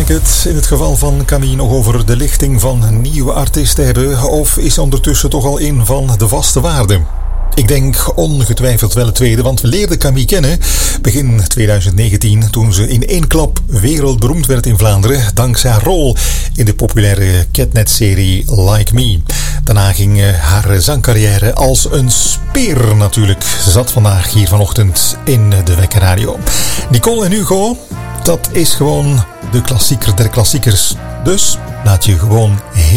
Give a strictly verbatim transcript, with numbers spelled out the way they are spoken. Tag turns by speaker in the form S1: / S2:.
S1: het in het geval van Camille nog over de lichting van nieuwe artiesten hebben, of is ze ondertussen toch al een van de vaste waarden? Ik denk ongetwijfeld wel het tweede, want we leerden Camille kennen begin twintig negentien toen ze in één klap wereldberoemd werd in Vlaanderen dankzij haar rol in de populaire Catnet-serie Like Me. Daarna ging haar zangcarrière als een speer natuurlijk. Ze zat vandaag hier vanochtend in de Wekker Radio. Nicole en Hugo, dat is gewoon de klassieker der klassiekers. Dus laat je gewoon heel